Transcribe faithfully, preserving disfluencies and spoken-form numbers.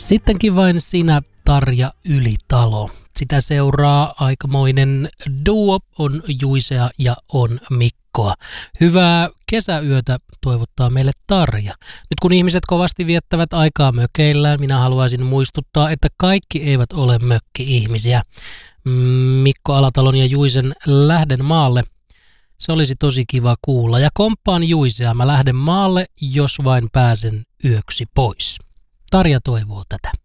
Sittenkin vain sinä, Tarja Ylitalo. Sitä seuraa aikamoinen duo, on Juisea ja on Mikkoa. Hyvää kesäyötä toivottaa meille Tarja. Nyt kun ihmiset kovasti viettävät aikaa mökeillään, minä haluaisin muistuttaa, että kaikki eivät ole mökki-ihmisiä. Mikko Alatalon ja Juisen Lähden maalle. Se olisi tosi kiva kuulla. Ja komppaan Juisea, mä lähden maalle, jos vain pääsen yöksi pois. Tarja toivoo tätä.